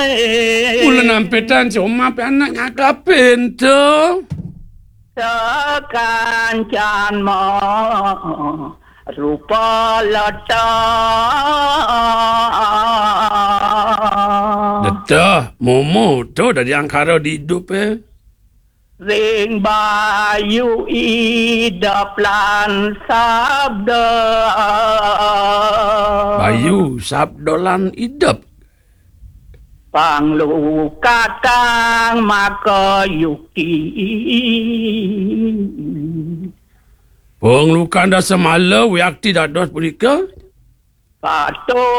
Kula nampetan cuma pe anak ngakapin tu. Sekancan mo rupa lata. Dah, momo tu dari angkara di hidup Ring bayu idap lan sabda. Bayu sabdolan hidup. Panglu kakang maka yuki. Pengelukan dah semala, wiakti dah dos perika. Patuh